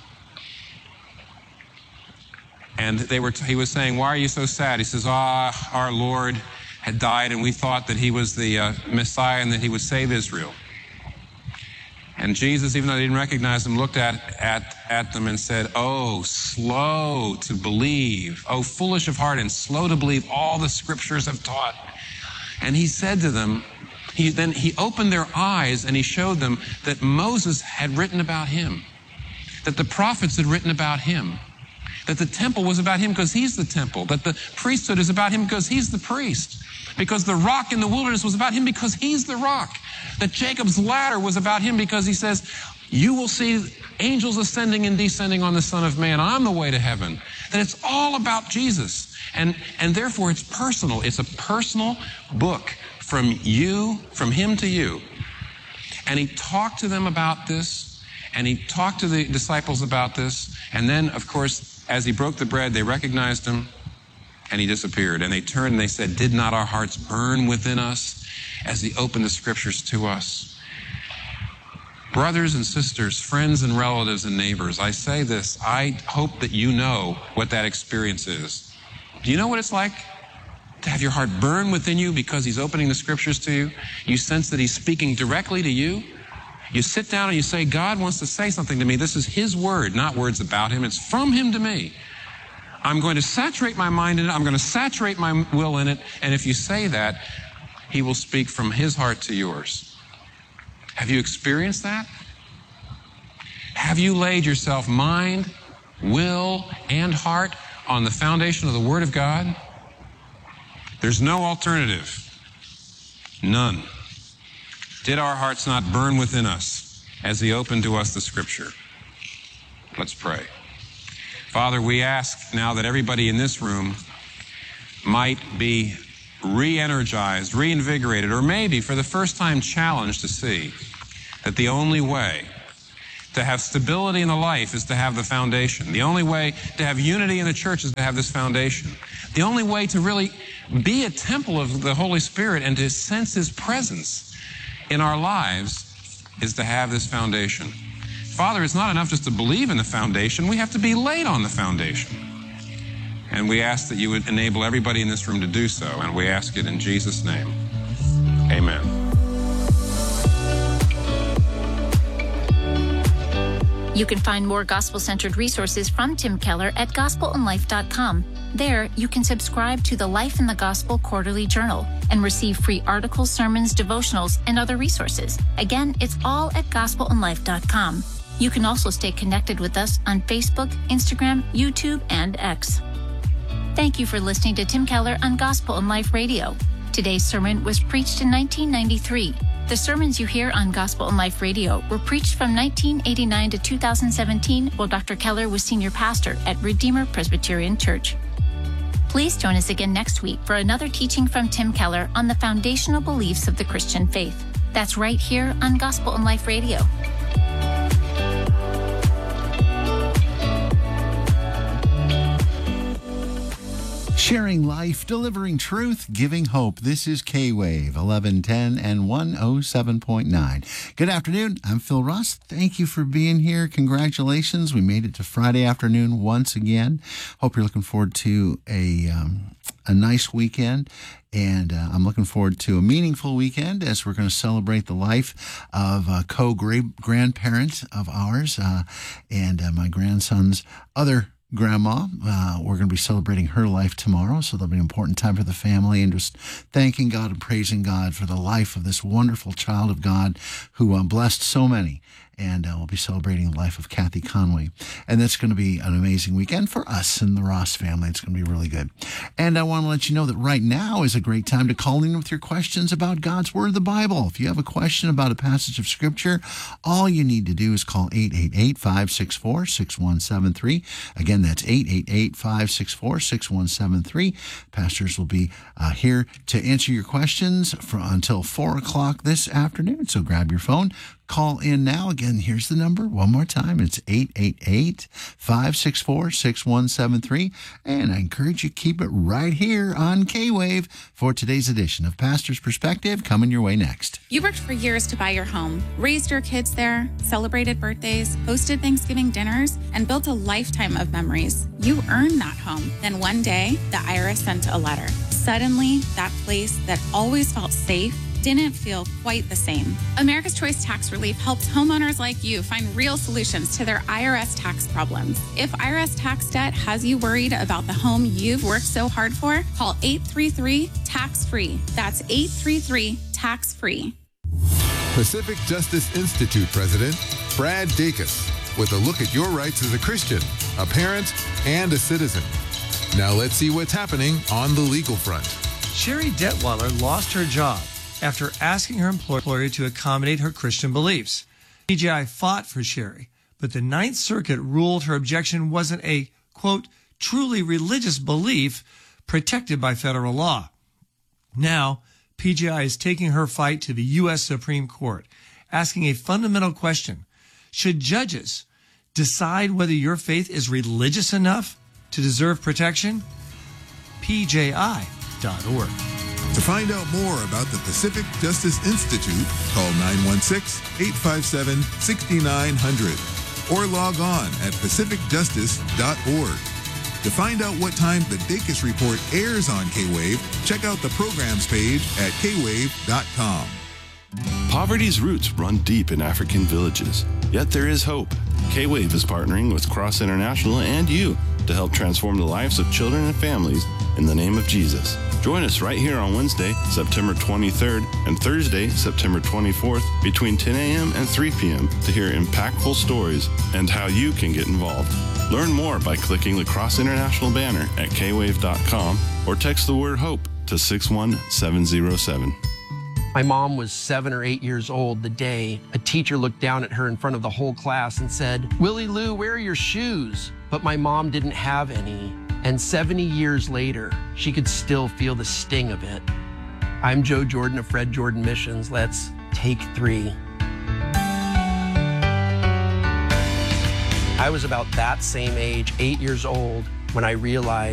And they were, he was saying, why are you so sad? He says, ah, our Lord had died and we thought that He was the uh, Messiah and that He would save Israel. And Jesus, even though they didn't recognize Him, looked at, at, at them and said, oh, slow to believe, oh, foolish of heart and slow to believe all the Scriptures have taught. And He said to them, he, then He opened their eyes and He showed them that Moses had written about Him, that the prophets had written about Him, that the temple was about Him because He's the temple, that the priesthood is about Him because He's the priest, because the rock in the wilderness was about Him because He's the rock, that Jacob's ladder was about Him because He says, you will see angels ascending and descending on the Son of Man. I'm the way to heaven. That it's all about Jesus. And, and therefore it's personal. It's a personal book from you, from Him to you. And He talked to them about this, and He talked to the disciples about this, and then, of course, as He broke the bread, they recognized Him, and He disappeared. And they turned and they said, did not our hearts burn within us as He opened the Scriptures to us? Brothers and sisters, friends and relatives and neighbors, I say this, I hope that you know what that experience is. Do you know what it's like to have your heart burn within you because He's opening the Scriptures to you? You sense that He's speaking directly to you. You sit down and you say, God wants to say something to me. This is his word, not words about him. It's from him to me. I'm going to saturate my mind in it. I'm going to saturate my will in it. And if you say that, he will speak from his heart to yours. Have you experienced that? Have you laid yourself mind, will, and heart on the foundation of the Word of God? There's no alternative. None. Did our hearts not burn within us as he opened to us the Scripture? Let's pray. Father, we ask now that everybody in this room might be re-energized, reinvigorated, or maybe for the first time challenged to see that the only way to have stability in the life is to have the foundation. The only way to have unity in the church is to have this foundation. The only way to really be a temple of the Holy Spirit and to sense his presence in our lives is to have this foundation. Father, it's not enough just to believe in the foundation. We have to be laid on the foundation. And we ask that you would enable everybody in this room to do so, and we ask it in Jesus' name. Amen.
You can find more gospel-centered resources from Tim Keller at gospel and life dot com. There, you can subscribe to the Life in the Gospel Quarterly Journal and receive free articles, sermons, devotionals, and other resources. Again, it's all at gospel and life dot com. You can also stay connected with us on Facebook, Instagram, YouTube, and X. Thank you for listening to Tim Keller on Gospel and Life Radio. Today's sermon was preached in nineteen ninety-three. The sermons you hear on Gospel and Life Radio were preached from nineteen eighty-nine to two thousand seventeen while Doctor Keller was senior pastor at Redeemer Presbyterian Church. Please join us again next week for another teaching from Tim Keller on the foundational beliefs of the Christian faith. That's right here on Gospel and Life Radio.
Sharing life, delivering truth, giving hope. This is K-Wave, eleven ten and one oh seven point nine. Good afternoon. I'm Phil Ross. Thank you for being here. Congratulations. We made it to Friday afternoon once again. Hope you're looking forward to a, um, a nice weekend. And uh, I'm looking forward to a meaningful weekend as we're going to celebrate the life of a co-grandparent of ours uh, and uh, my grandson's other grandma. Uh, we're going to be celebrating her life tomorrow, so that'll be an important time for the family, and just thanking God and praising God for the life of this wonderful child of God who uh, blessed so many. And uh, we'll be celebrating the life of Kathy Conway. And that's going to be an amazing weekend for us and the Ross family. It's going to be really good. And I want to let you know that right now is a great time to call in with your questions about God's Word, the Bible. If you have a question about a passage of Scripture, all you need to do is call eight eight eight, five six four, six one seven three. Again, that's eight eight eight, five six four, six one seven three. Pastors will be uh, here to answer your questions for, until four o'clock this afternoon. So grab your phone. Call in now. Again, here's the number one more time. It's eight eight eight, five six four, six one seven three. And I encourage you to keep it right here on K-Wave for today's edition of Pastor's Perspective, coming your way next.
You worked for years to buy your home, raised your kids there, celebrated birthdays, hosted Thanksgiving dinners, and built a lifetime of memories. You earned that home. Then one day, the I R S sent a letter. Suddenly, that place that always felt safe didn't feel quite the same. America's Choice Tax Relief helps homeowners like you find real solutions to their I R S tax problems. If I R S tax debt has you worried about the home you've worked so hard for, call eight three three, tax free. That's eight three three, tax free.
Pacific Justice Institute President Brad Dacus with a look at your rights as a Christian, a parent, and a citizen. Now let's see what's happening on the legal front.
Sherry Detweiler lost her job after asking her employer to accommodate her Christian beliefs. P J I fought for Sherry, but the Ninth Circuit ruled her objection wasn't a, quote, truly religious belief protected by federal law. Now, P J I is taking her fight to the U S Supreme Court, asking a fundamental question. Should judges decide whether your faith is religious enough to deserve protection? P J I dot org.
To find out more about the Pacific Justice Institute, call nine one six, eight five seven, six nine zero zero or log on at pacific justice dot org. To find out what time the Dacus Report airs on K-Wave, check out the programs page at k wave dot com.
Poverty's roots run deep in African villages, yet there is hope. K-Wave is partnering with Cross International and you to help transform the lives of children and families in the name of Jesus. Join us right here on Wednesday, September twenty-third, and Thursday, September twenty-fourth, between ten a.m. and three p.m. to hear impactful stories and how you can get involved. Learn more by clicking the Cross International banner at k wave dot com or text the word HOPE to six one seven zero seven.
My mom was seven or eight years old the day a teacher looked down at her in front of the whole class and said, "Willie Lou, where are your shoes?" But my mom didn't have any. And seventy years later, she could still feel the sting of it. I'm Joe Jordan of Fred Jordan Missions. Let's take three. I was about that same age, eight years old, when I realized